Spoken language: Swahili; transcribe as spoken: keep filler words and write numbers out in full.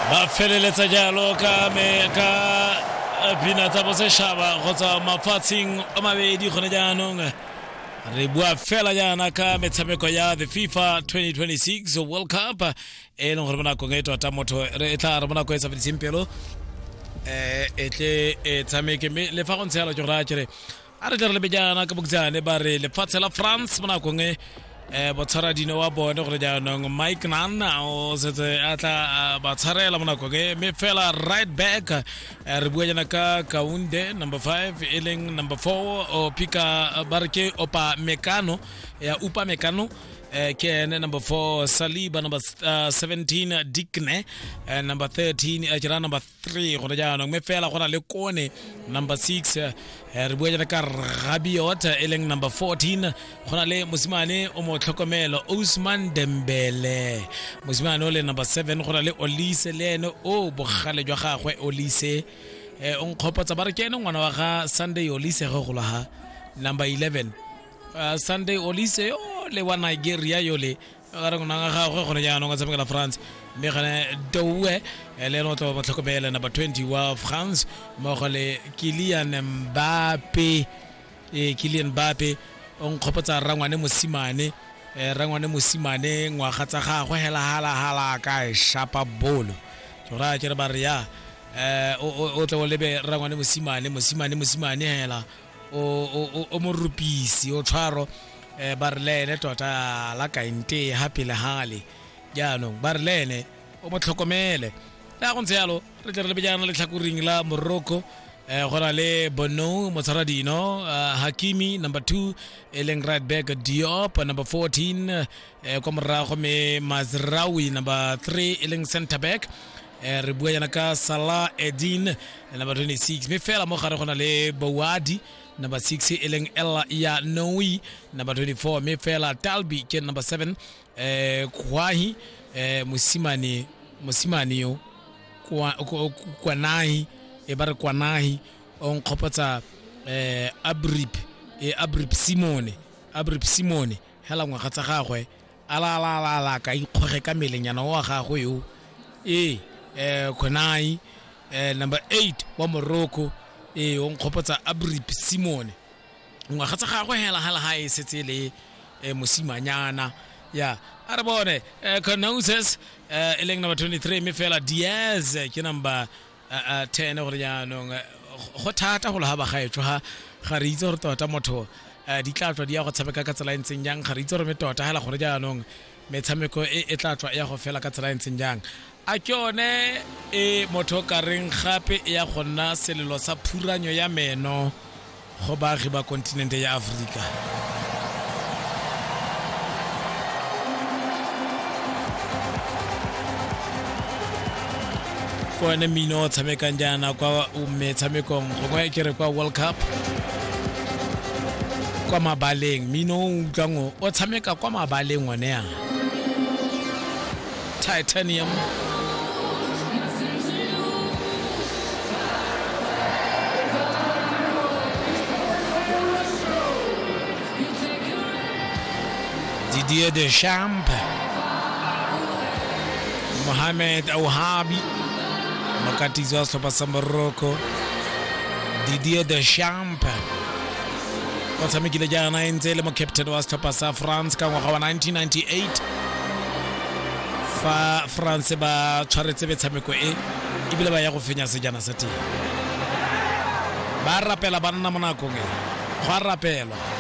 ba feleletsa jalo ka me ka pina tsa bose shaba gotsa mafatsheng a mabedi gone jaanong re bua fela jana ka metshameko ya the FIFA twenty twenty-six World Cup e leng gore bona go ngeto ta motho re tla re bona go etsa bitsempelo eh etle e tsameke le fa go ntse yalo jora tsere a re tle re be jana ka boktsane ba re le fatshe la France bona go nge eh botsara dino wa bone gore jaanong Mike Nana o setse atla ba tsarela mona go ke me fela right back re bua jana ka Kaunde number five eleng number four o pika barke opa Mekano ya upa Mekano Uh, Ken number four Saliba number uh, seventeen Dikne uh, number thirteen Ajira number three go jana me fela gona le Kone number six uh, re bua jana ka Rabiot eleng number fourteen gona le mosimane o mo tlhokomelo Ousmane Dembele mosimane o le number seven gona le Olise leno o bogale jwa gagwe Olise eh on khopatsa ba re kene ngwana wa ga Sunday Olise go gola ha number eleven uh, Sunday Olise o le wa Nigeria yo le ga re ngwana ga go gone jaanong ga tsameka la France me gane Doué le no to batlhokomela number twenty wa France mo go le Kylian Mbappe e Kylian Mbappe on khopotsa rangwane mosimane e rangwane mosimane ngwa ga tsa ga go hela hala hala ka shapa bolo jora ke re ba re ya eh o tlo lebe rangwane mosimane mosimane mosimane hela o o mo rupisi o tshwaro eh Barlene tota la kainte happy le hale jaanong Barlene o mo tlhokomele la go ntse yalo re tle re be jana le tlhakuring la Morocco eh gona le Bono Motsaradino Hakimi number two eleng right back Diop number fourteen eh kwa morago me Mazraoui number three eleng center back eh re bua jana ka Salah Edin number twenty-six me fela mo gare gona le Bouadi number six eleng Ella ya Noui number twenty-four me fela Talbi ke number seven eh Kwahi eh Musimani Musimani yo kwa kwa nahi e bare kwa nahi on khopatsa eh Abrip e Abrip Simone Abrip Simone hela ngwa ga tsa gagwe ala la la la ka ikgoge ka melenyana wa gagwe yo eh eh Konai eh number eight wa Morocco e on khopotsa Abrip Simone ngwa ga tsa gagwe hela hala ha e setse le mosimanyana ya ara bone Canoses eleng number twenty-three me fela Diaz ke number ten gore ya no go thata go la ba gaetso ha ga re itse gore tota motho di tla tswa di ya go tshameka ka tsela entseng jang ga re itse gore me tota hela gore ja no metshameko e tla tswa ya go fela ka tsela entseng jang a ke one e motho ka reng gape ya gonna selelo sa phuranyo ya meno go baagi ba kontinente ya Afrika kwa ne mino tshameka njana kwa umetshameko go ke re kwa World Cup kwa mabaleng mino utlango o tshameka kwa mabaleng one ya Titanium Didier Deschamps Mohamed Ouahabi makatizo wa sopa sa Morocco Didier Deschamps o tshamekile jana ntse le mo captain wa sopa sa France ka ngwaga wa nineteen ninety-eight fa France ba tshwaretse betshameko e ibile ba ya go fenya sejana sa teng ba rapela banna monakong e go rapelwa